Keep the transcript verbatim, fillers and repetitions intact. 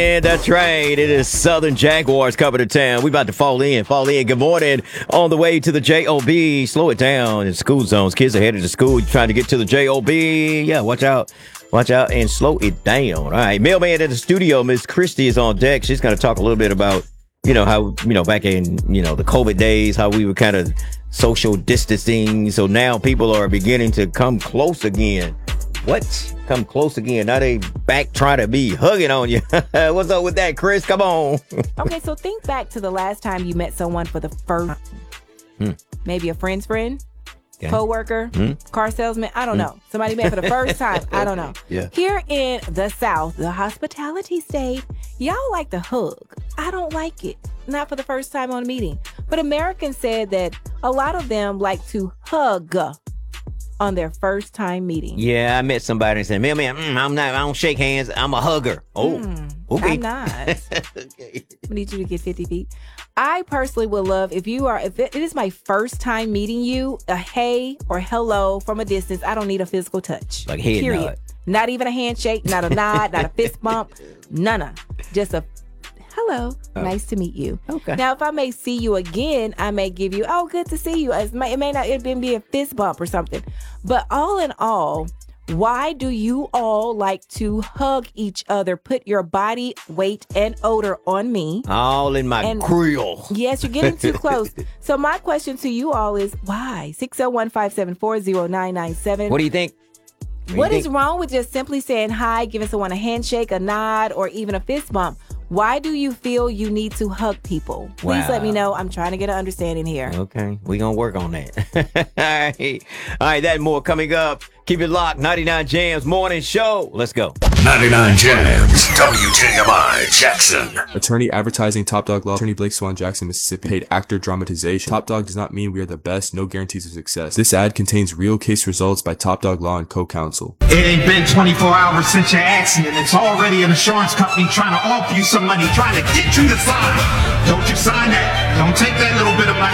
And that's right. It is Southern Jaguars coming to town. We about to fall in. Fall in. Good morning. On the way to the J O B. Slow it down in school zones. Kids are headed to school. You're trying to get to the J O B. Yeah, watch out. Watch out and slow it down. All right. Mailman in the studio. Miss Christy is on deck. She's going to talk a little bit about, you know, how, you know, back in, you know, the COVID days, how we were kind of social distancing. So now people are beginning to come close again. What? Come close again. Now they back trying to be hugging on you. What's up with that, Chris? Come on. Okay, so think back to the last time you met someone for the first hmm. maybe a friend's friend, okay. co-worker, hmm. car salesman. I don't hmm. know. Somebody met for the first time. I don't know. Yeah. Here in the South, the hospitality state, y'all like to hug. I don't like it. Not for the first time on a meeting. But Americans said that a lot of them like to hug on their first time meeting. Yeah, I met somebody and said, man, man, mm, I'm not, I don't shake hands. I'm a hugger. Oh, mm, okay. I'm not. okay. I need you to get fifty feet. I personally would love, if you are, if it, it is my first time meeting you, a hey or hello from a distance. I don't need a physical touch. Like head period. nod. Not even a handshake, not a nod, not a fist bump. None. Just a hello, oh. nice to meet you. Okay. Now, if I may see you again, I may give you, oh, good to see you. It may, it may not even be a fist bump or something. But all in all, why do you all like to hug each other? Put your body weight and odor on me. All in my and, grill. Yes, you're getting too close. So my question to you all is, why? six oh one, five seven four, oh nine nine seven. What do you think? What, what you is think? wrong with just simply saying hi, giving someone a handshake, a nod, or even a fist bump? Why do you feel you need to hug people? Please wow. let me know. I'm trying to get an understanding here. Okay. We're going to work on that. All right. All right. That and more coming up. Keep it locked. ninety-nine Jams Morning Show. Let's go. ninety-nine Jams. W J M I Jackson. Attorney advertising Top Dog Law. Attorney Blake Swan Jackson, Mississippi. Paid actor dramatization. Top Dog does not mean we are the best. No guarantees of success. This ad contains real case results by Top Dog Law and co-counsel. It ain't been twenty-four hours since your accident. It's already an insurance company trying to offer you some money, trying to get you to sign. Don't you sign that. Don't take that little bit of money.